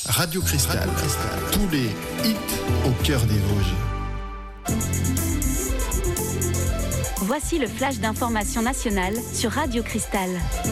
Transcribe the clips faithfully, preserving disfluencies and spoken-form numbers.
Radio Cristal. Radio Cristal. Tous les hits au cœur des Vosges. Voici le flash d'information nationale sur Radio Cristal.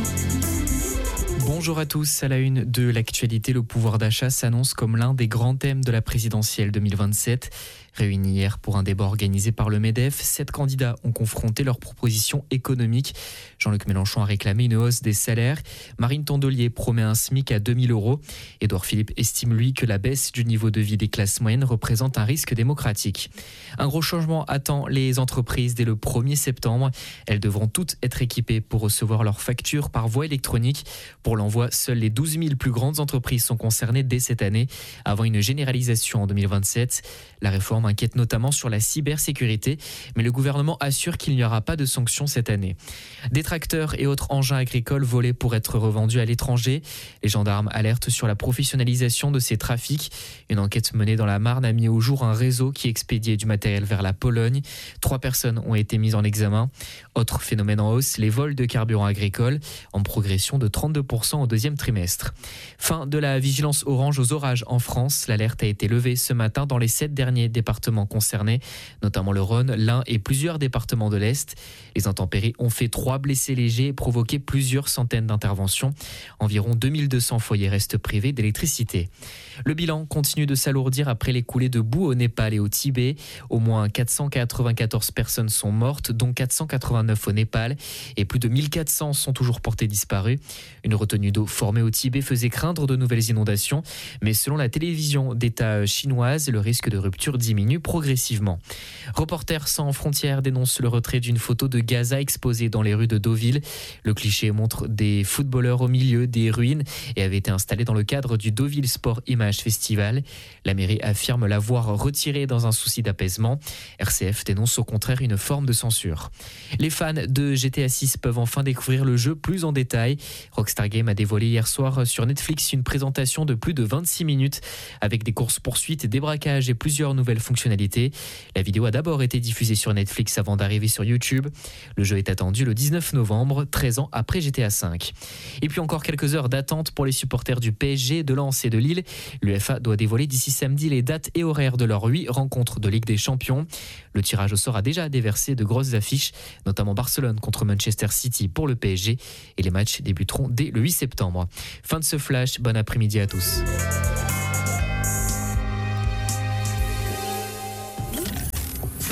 Bonjour à tous, à la une de l'actualité, le pouvoir d'achat s'annonce comme l'un des grands thèmes de la présidentielle deux mille vingt-sept. Réunis hier pour un débat organisé par le MEDEF, sept candidats ont confronté leurs propositions économiques. Jean-Luc Mélenchon a réclamé une hausse des salaires. Marine Tondelier promet un SMIC à deux mille euros. Édouard Philippe estime, lui, que la baisse du niveau de vie des classes moyennes représente un risque démocratique. Un gros changement attend les entreprises dès le premier septembre. Elles devront toutes être équipées pour recevoir leurs factures par voie électronique. Pour l'envoi, seules les douze mille plus grandes entreprises sont concernées dès cette année, avant une généralisation en deux mille vingt-sept. La réforme inquiète notamment sur la cybersécurité, mais le gouvernement assure qu'il n'y aura pas de sanctions cette année. Des tracteurs et autres engins agricoles volés pour être revendus à l'étranger. Les gendarmes alertent sur la professionnalisation de ces trafics. Une enquête menée dans la Marne a mis au jour un réseau qui expédiait du matériel vers la Pologne. Trois personnes ont été mises en examen. Autre phénomène en hausse, les vols de carburant agricole, en progression de trente-deux pour cent au deuxième trimestre. Fin de la vigilance orange aux orages en France. L'alerte a été levée ce matin dans les sept derniers départements concernés, notamment le Rhône, l'Ain et plusieurs départements de l'Est. Les intempéries ont fait trois blessés légers et provoqué plusieurs centaines d'interventions. Environ deux mille deux cents foyers restent privés d'électricité. Le bilan continue de s'alourdir après les coulées de boue au Népal et au Tibet. Au moins quatre cent quatre-vingt-quatorze personnes sont mortes, dont quatre cent quatre-vingt-neuf au Népal, et plus de mille quatre cents sont toujours portées disparues. Une retenue d'eau formée au Tibet faisait craindre de nouvelles inondations, mais selon la télévision d'État chinoise, le risque de rupture diminue progressivement. Reporters sans frontières dénonce le retrait d'une photo de Gaza exposée dans les rues de Deauville. Le cliché montre des footballeurs au milieu des ruines et avait été installé dans le cadre du Deauville Sport Image Festival. La mairie affirme l'avoir retiré dans un souci d'apaisement. R C F dénonce au contraire une forme de censure. Les fans de G T A six peuvent enfin découvrir le jeu plus en détail. Rockstar Games a dévoilé hier soir sur Netflix une présentation de plus de vingt-six minutes avec des courses-poursuites, des braquages et plusieurs nouvelles fonctionnalités. La vidéo a d'abord été diffusée sur Netflix avant d'arriver sur YouTube. Le jeu est attendu le dix-neuf novembre, treize ans après G T A cinq. Et puis encore quelques heures d'attente pour les supporters du P S G, de Lens et de Lille. L'U F A doit dévoiler d'ici samedi les dates et horaires de leurs huit rencontres de Ligue des Champions. Le tirage au sort a déjà déversé de grosses affiches, notamment Barcelone contre Manchester City pour le P S G. Et les matchs débuteront dès le huit septembre. Fin de ce flash, bon après-midi à tous.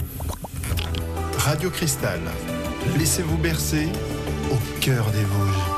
Radio Cristal. Laissez-vous bercer au cœur des Vosges.